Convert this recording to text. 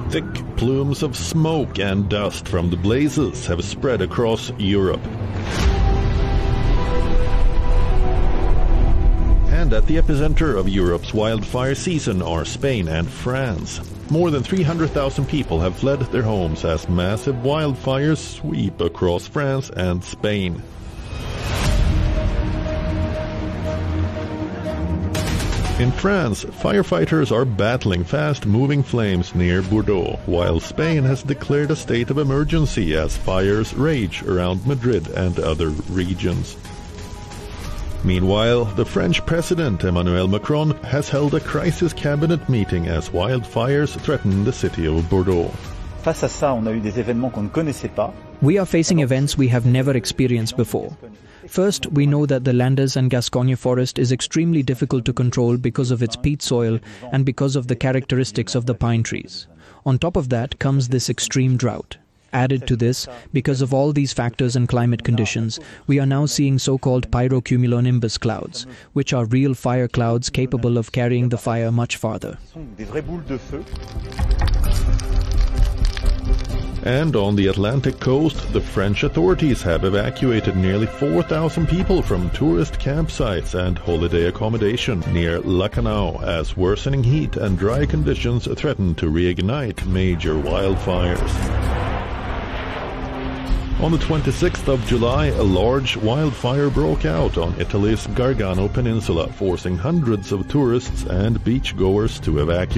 Thick plumes of smoke and dust from the blazes have spread across Europe. And at the epicenter of Europe's wildfire season are Spain and France. More than 300,000 people have fled their homes as massive wildfires sweep across France and Spain. In France, firefighters are battling fast-moving flames near Bordeaux, while Spain has declared a state of emergency as fires rage around Madrid and other regions. Meanwhile, the French President Emmanuel Macron has held a crisis cabinet meeting as wildfires threaten the city of Bordeaux. Face à ça, on a eu des événements qu'on ne connaissait pas. We are facing events we have never experienced before. First, we know that the Landes and Gascogne forest is extremely difficult to control because of its peat soil and because of the characteristics of the pine trees. On top of that comes this extreme drought. Added to this, because of all these factors and climate conditions, we are now seeing so-called pyrocumulonimbus clouds, which are real fire clouds capable of carrying the fire much farther. And on the Atlantic coast, the French authorities have evacuated nearly 4,000 people from tourist campsites and holiday accommodation near Lacanau as worsening heat and dry conditions threaten to reignite major wildfires. On the 26th of July, a large wildfire broke out on Italy's Gargano Peninsula, forcing hundreds of tourists and beachgoers to evacuate.